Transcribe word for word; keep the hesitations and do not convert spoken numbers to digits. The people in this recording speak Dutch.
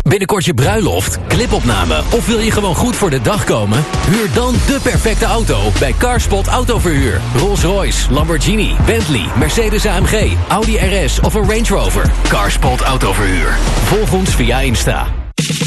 Binnenkort je bruiloft, clipopname of wil je gewoon goed voor de dag komen? Huur dan de perfecte auto bij Carspot Autoverhuur. Rolls-Royce, Lamborghini, Bentley, Mercedes A M G, Audi R S of een Range Rover. Carspot Autoverhuur. Volg ons via Insta.